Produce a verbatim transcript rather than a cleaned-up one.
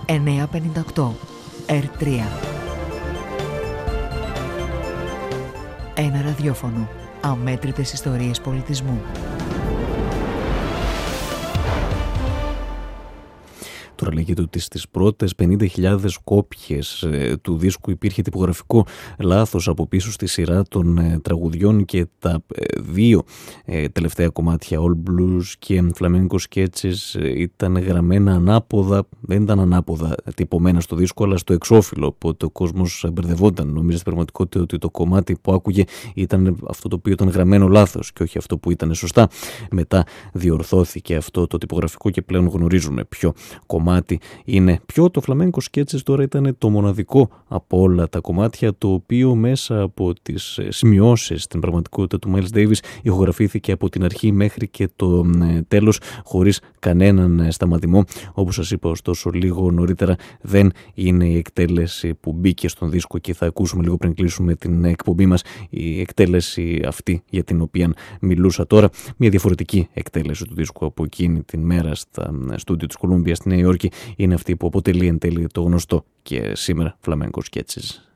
εννιακόσια πενήντα οκτώ ερ τρία. Ένα ραδιόφωνο. Αμέτρητες ιστορίες πολιτισμού. Τώρα λέγεται ότι στις πρώτες πενήντα χιλιάδες κόπιες ε, του δίσκου υπήρχε τυπογραφικό λάθος από πίσω στη σειρά των ε, τραγουδιών και τα ε, δύο ε, τελευταία κομμάτια, All Blues και Flamenco Sketches, ε, ήταν γραμμένα ανάποδα, δεν ήταν ανάποδα τυπωμένα στο δίσκο, αλλά στο εξώφυλλο, οπότε ο κόσμος μπερδευόταν. Νόμιζε στην πραγματικότητα ότι το κομμάτι που άκουγε ήταν αυτό το οποίο ήταν γραμμένο λάθος και όχι αυτό που ήταν σωστά. Μετά διορθώθηκε αυτό το τυπογραφικό και πλέον γνωρίζουμε ποιο κομμάτι είναι ποιο. Το Flamenco Sketches τώρα ήταν το μοναδικό από όλα τα κομμάτια, το οποίο μέσα από τις σημειώσεις στην πραγματικότητα του Miles Davis ηχογραφήθηκε από την αρχή μέχρι και το τέλος χωρίς κανέναν σταματημό. Όπως σας είπα ωστόσο λίγο νωρίτερα, δεν είναι η εκτέλεση που μπήκε στον δίσκο και θα ακούσουμε λίγο πριν κλείσουμε την εκπομπή μας, η εκτέλεση αυτή για την οποία μιλούσα τώρα, μια διαφορετική εκτέλεση του δίσκου από εκείνη την μέρα στα στούντιο της Κολούμπια στη Νέα Υόρκη, είναι αυτή που αποτελεί εν τέλει το γνωστό και σήμερα Flamenco Sketches.